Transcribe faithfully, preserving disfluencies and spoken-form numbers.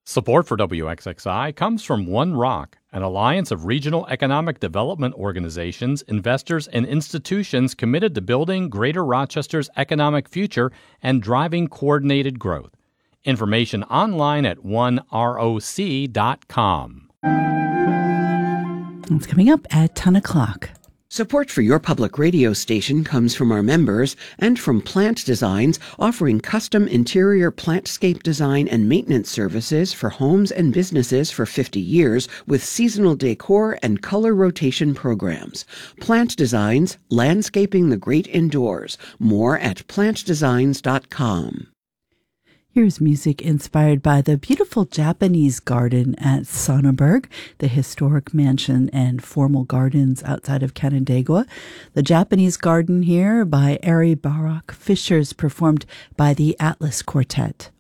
Support for W X X I comes from One Rock, an alliance of regional economic development organizations, investors, and institutions committed to building Greater Rochester's economic future and driving coordinated growth. Information online at one roc dot com. It's coming up at ten o'clock. Support for your public radio station comes from our members and from Plant Designs, offering custom interior plantscape design and maintenance services for homes and businesses for fifty years with seasonal decor and color rotation programs. Plant Designs, landscaping the great indoors. More at plant designs dot com. Here's music inspired by the beautiful Japanese garden at Sonnenberg, the historic mansion and formal gardens outside of Canandaigua. The Japanese garden here by Ari Barak Fishers, performed by the Atlas Quartet.